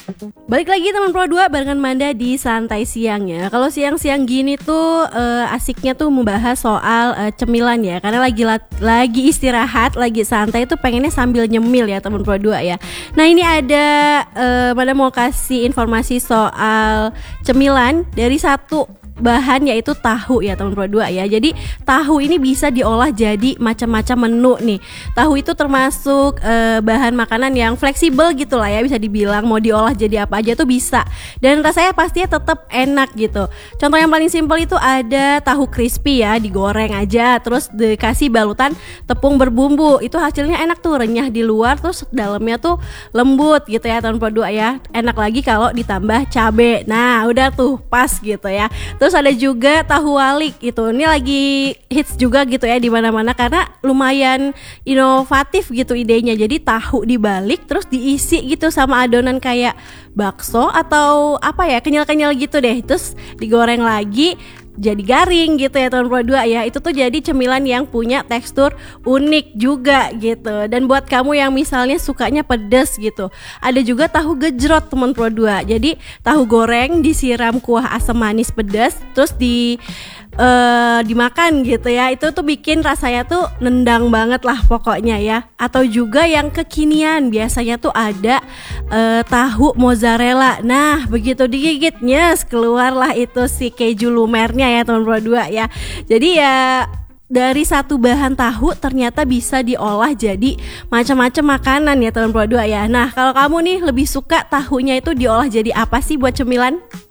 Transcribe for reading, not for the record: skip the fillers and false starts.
Balik lagi teman Pro 2 barengan Manda di Santai Siang ya. Kalau siang-siang gini tuh asiknya tuh membahas soal cemilan ya. Karena lagi istirahat, lagi santai tuh pengennya sambil nyemil ya teman Pro 2 ya. Nah ini ada Manda mau kasih informasi soal cemilan dari satu bahan yaitu tahu ya teman Pro 2 ya. Jadi tahu ini bisa diolah jadi macam-macam menu nih. Tahu itu termasuk bahan makanan yang fleksibel gitu lah ya, bisa dibilang mau diolah jadi apa aja tuh bisa. Dan rasanya pastinya tetap enak gitu. Contoh yang paling simpel itu ada tahu crispy ya, digoreng aja terus dikasih balutan tepung berbumbu. Itu hasilnya enak tuh, renyah di luar terus dalamnya tuh lembut gitu ya teman Pro 2 ya. Enak lagi kalau ditambah cabe. Nah, udah tuh pas gitu ya. Terus ada juga tahu walik itu. Ini lagi hits juga gitu ya di mana-mana karena lumayan inovatif gitu idenya. Jadi tahu dibalik terus diisi gitu sama adonan kayak bakso atau apa ya, kenyal-kenyal gitu deh. Terus digoreng lagi jadi garing gitu ya teman Pro 2 ya. Itu tuh jadi cemilan yang punya tekstur unik juga gitu. Dan buat kamu yang misalnya sukanya pedas gitu, ada juga tahu gejrot teman Pro 2. Jadi tahu goreng disiram kuah asam manis pedas terus dimakan gitu ya. Itu tuh bikin rasanya tuh nendang banget lah pokoknya ya. Atau juga yang kekinian biasanya tuh ada tahu mozzarella. Nah begitu digigit nyes keluarlah itu si keju lumernya ya teman Pro 2 ya. Jadi ya dari satu bahan tahu ternyata bisa diolah jadi macam-macam makanan ya teman Pro 2 ya. Nah kalau kamu nih lebih suka tahunya itu diolah jadi apa sih buat cemilan?